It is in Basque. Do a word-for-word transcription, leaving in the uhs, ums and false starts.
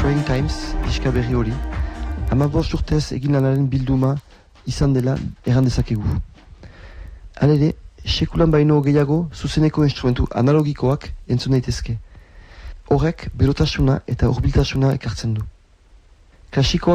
Trying Times diska berri hori. Hamabost urtez egin lanaren bilduma izan dela erran dezakegu. Halere, sekulan baino gehiago zuzeneko instrumentu analogikoak entzun daitezke. Horrek berotasuna eta hurbiltasuna ekartzen du. Klasikoak